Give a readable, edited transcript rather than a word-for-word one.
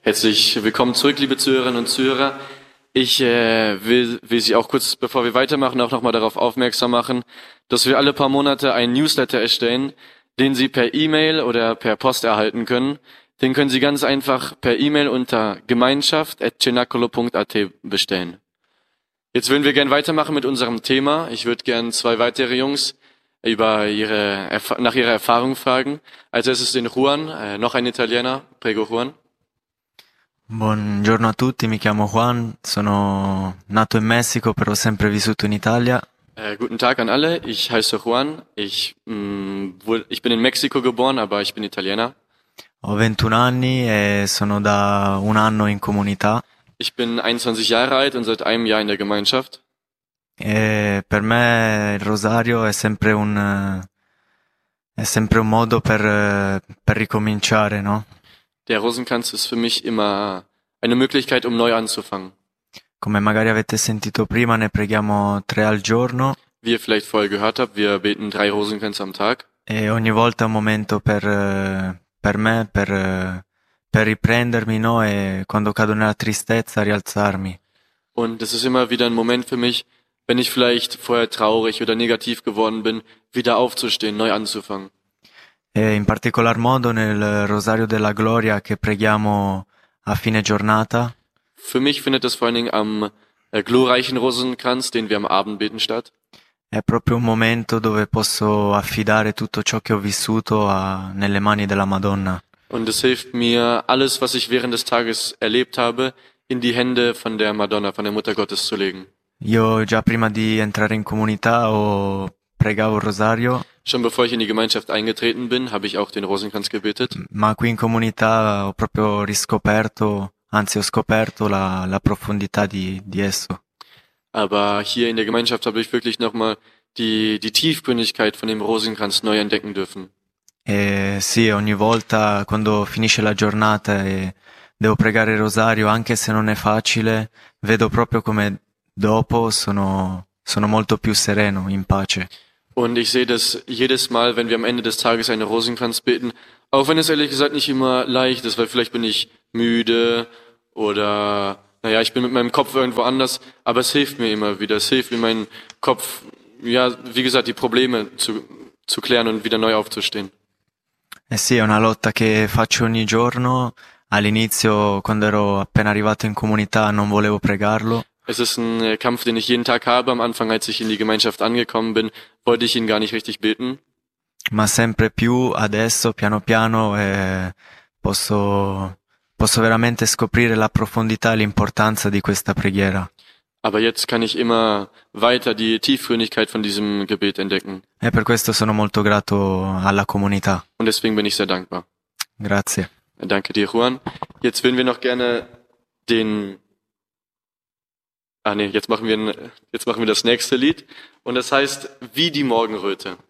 Herzlich willkommen zurück, liebe Zuhörerinnen und Zuhörer. Ich will Sie auch kurz, bevor wir weitermachen, auch nochmal darauf aufmerksam machen, dass wir alle paar Monate einen Newsletter erstellen, den Sie per E-Mail oder per Post erhalten können. Den können Sie ganz einfach per E-Mail unter gemeinschaft@cenacolo.at bestellen. Jetzt würden wir gern weitermachen mit unserem Thema. Ich würde gern zwei weitere Jungs nach ihrer Erfahrung fragen. Als erstes den Juan, noch ein Italiener. Prego, Juan. Buongiorno a tutti, mi chiamo Juan, sono nato in Messico, però ho sempre vissuto in Italia. Guten Tag an alle, ich heiße Juan, ich bin in Mexiko geboren, aber ich bin Italiener. Ho 21 anni e sono da un anno in comunità. Ich bin 21 Jahre alt und seit einem Jahr in der Gemeinschaft. E per me il rosario è sempre un modo per ricominciare, no? Der Rosenkranz ist für mich immer eine Möglichkeit, um neu anzufangen. Come magari avete sentito prima, ne preghiamo 3 al giorno. Wie ihr vielleicht vorher gehört habt, wir beten 3 Rosenkränze am Tag. E ogni volta è un momento per me, per riprendermi, no? E quando cado nella tristezza, rialzarmi. Und es ist immer wieder ein Moment für mich, wenn ich vielleicht vorher traurig oder negativ geworden bin, wieder aufzustehen, neu anzufangen. E in particolar modo nel Rosario della Gloria che preghiamo a fine giornata. Für mich findet das vor allen Dingen am glorreichen Rosenkranz, den wir am Abend beten, statt. È proprio un momento dove posso affidare tutto ciò che ho vissuto nelle mani della Madonna. Und es hilft mir, alles, was ich während des Tages erlebt habe, in die Hände von der Madonna, von der Mutter Gottes zu legen. Io già prima di entrare in comunità pregavo il rosario. Schon bevor ich in die Gemeinschaft eingetreten bin, habe ich auch den Rosenkranz gebetet. Ma qui in comunità ho proprio ho scoperto la profondità di esso. Aber hier in der Gemeinschaft habe ich wirklich nochmal die Tiefgründigkeit von dem Rosenkranz neu entdecken dürfen. E sì, ogni volta quando finisce la giornata e devo pregare il rosario, anche se non è facile, vedo proprio come dopo sono molto più sereno, in pace. Und ich sehe das jedes Mal, wenn wir am Ende des Tages einen Rosenkranz beten, auch wenn es ehrlich gesagt nicht immer leicht ist, weil vielleicht bin ich müde oder, ich bin mit meinem Kopf irgendwo anders, aber es hilft mir immer wieder. Es hilft mir, meinen Kopf, wie gesagt, die Probleme zu klären und wieder neu aufzustehen. Eh sì, è una lotta che faccio ogni giorno. All'inizio, quando ero appena arrivato in comunità, non volevo pregarlo. Es ist ein Kampf, den ich jeden Tag habe. Am Anfang, als ich in die Gemeinschaft angekommen bin, wollte ich ihn gar nicht richtig beten. Ma sempre più adesso, piano piano, posso veramente scoprire la profondità e l'importanza di questa preghiera. Aber jetzt kann ich immer weiter die Tiefgründigkeit von diesem Gebet entdecken. E per questo sono molto grato alla comunità. Und deswegen bin ich sehr dankbar. Grazie. Danke dir, Juan. Jetzt würden wir noch gerne jetzt machen wir das nächste Lied. Und das heißt, wie die Morgenröte.